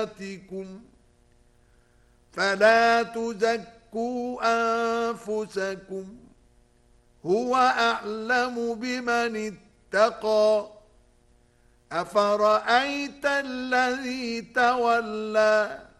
فلا تزكوا أنفسكم هو أعلم بمن اتقى أفرأيت الذي تولى